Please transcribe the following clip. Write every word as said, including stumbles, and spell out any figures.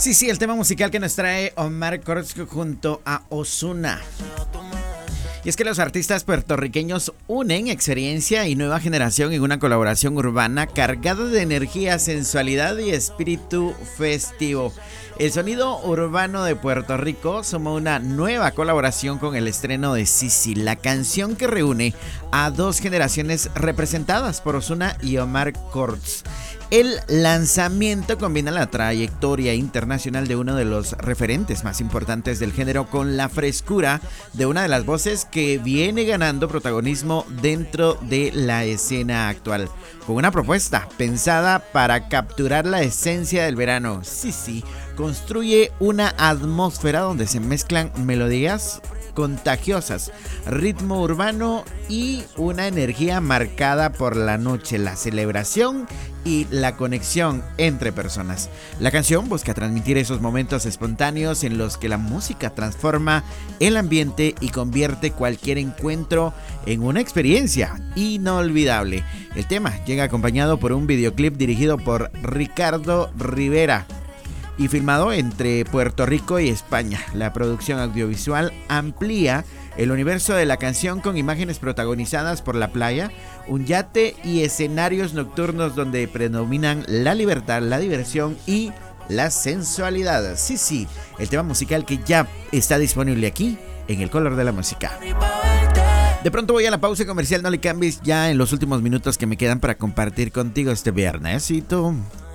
Sí, sí, el tema musical que nos trae Omar Courtz junto a Ozuna. Y es que los artistas puertorriqueños unen experiencia y nueva generación en una colaboración urbana cargada de energía, sensualidad y espíritu festivo. El sonido urbano de Puerto Rico suma una nueva colaboración con el estreno de Sisi, la canción que reúne a dos generaciones representadas por Ozuna y Omar Courtz. El lanzamiento combina la trayectoria internacional de uno de los referentes más importantes del género con la frescura de una de las voces que viene ganando protagonismo dentro de la escena actual. Con una propuesta pensada para capturar la esencia del verano, Sisi construye una atmósfera donde se mezclan melodías contagiosas, ritmo urbano y una energía marcada por la noche, la celebración y la conexión entre personas. La canción busca transmitir esos momentos espontáneos en los que la música transforma el ambiente y convierte cualquier encuentro en una experiencia inolvidable. El tema llega acompañado por un videoclip dirigido por Ricardo Rivera y filmado entre Puerto Rico y España. La producción audiovisual amplía el universo de la canción con imágenes protagonizadas por la playa, un yate y escenarios nocturnos donde predominan la libertad, la diversión y la sensualidad. Sí, sí, el tema musical que ya está disponible aquí en El Color de la Música. De pronto voy a la pausa comercial, no le cambies, ya en los últimos minutos que me quedan para compartir contigo este viernesito.